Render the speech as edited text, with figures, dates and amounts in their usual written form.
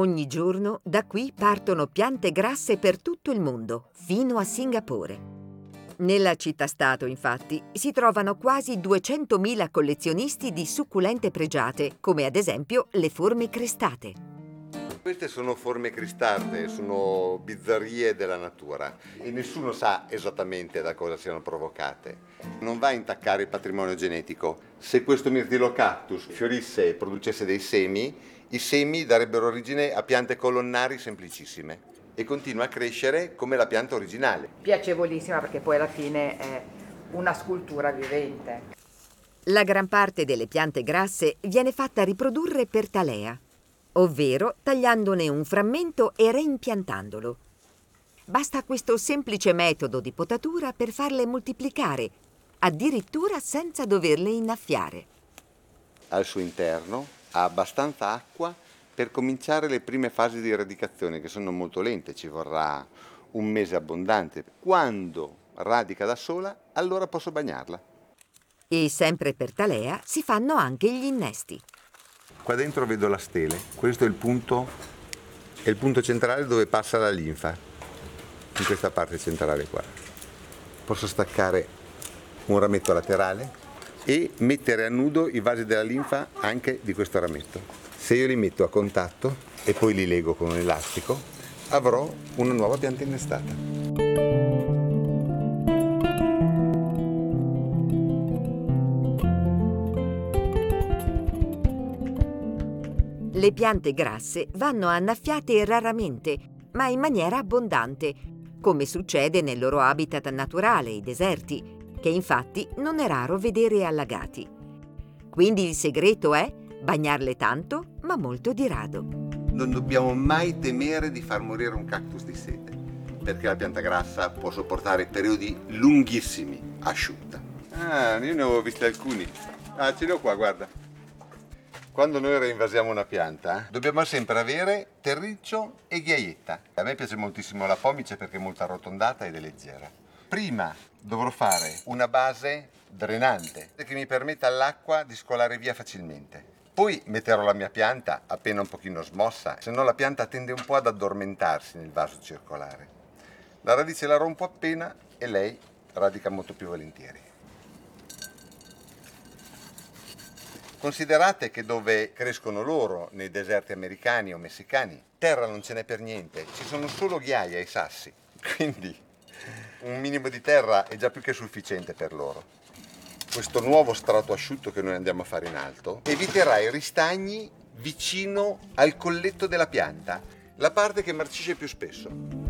Ogni giorno da qui partono piante grasse per tutto il mondo, fino a Singapore. Nella città-stato, infatti, si trovano quasi 200.000 collezionisti di succulente pregiate, come ad esempio le forme crestate. Queste sono forme cristate, sono bizzarrie della natura e nessuno sa esattamente da cosa siano provocate. Non va a intaccare il patrimonio genetico. Se questo mirtillo-cactus fiorisse e producesse dei semi, i semi darebbero origine a piante colonnari semplicissime e continua a crescere come la pianta originale. Piacevolissima perché poi alla fine è una scultura vivente. La gran parte delle piante grasse viene fatta riprodurre per talea, ovvero tagliandone un frammento e reimpiantandolo. Basta questo semplice metodo di potatura per farle moltiplicare, addirittura senza doverle innaffiare. Al suo interno ha abbastanza acqua per cominciare le prime fasi di radicazione, che sono molto lente, ci vorrà un mese abbondante. Quando radica da sola, allora posso bagnarla. E sempre per talea si fanno anche gli innesti. Qua dentro vedo la stele, questo è il punto centrale dove passa la linfa, in questa parte centrale qua. Posso staccare un rametto laterale e mettere a nudo i vasi della linfa anche di questo rametto. Se io li metto a contatto e poi li lego con un elastico, avrò una nuova pianta innestata. Le piante grasse vanno annaffiate raramente, ma in maniera abbondante, come succede nel loro habitat naturale, i deserti, che infatti non è raro vedere allagati. Quindi il segreto è bagnarle tanto, ma molto di rado. Non dobbiamo mai temere di far morire un cactus di sete, perché la pianta grassa può sopportare periodi lunghissimi asciutta. Io ne avevo visti alcuni. Ce li ho qua, guarda. Quando noi reinvasiamo una pianta, dobbiamo sempre avere terriccio e ghiaietta. A me piace moltissimo la pomice perché è molto arrotondata ed è leggera. Prima dovrò fare una base drenante che mi permetta all'acqua di scolare via facilmente. Poi metterò la mia pianta appena un pochino smossa, se no la pianta tende un po' ad addormentarsi nel vaso circolare. La radice la rompo appena e lei radica molto più volentieri. Considerate che dove crescono loro, nei deserti americani o messicani, terra non ce n'è per niente, ci sono solo ghiaia e sassi, quindi un minimo di terra è già più che sufficiente per loro. Questo nuovo strato asciutto che noi andiamo a fare in alto eviterà i ristagni vicino al colletto della pianta, la parte che marcisce più spesso.